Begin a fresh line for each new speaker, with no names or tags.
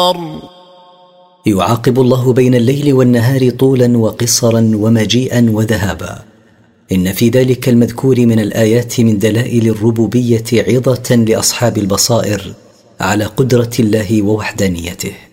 يعاقب الله بين الليل والنهار طولا وقصرا ومجيئا وذهابا. إن في ذلك المذكور من الآيات من دلائل الربوبية عظة لأصحاب البصائر على قدرة الله ووحدانيته.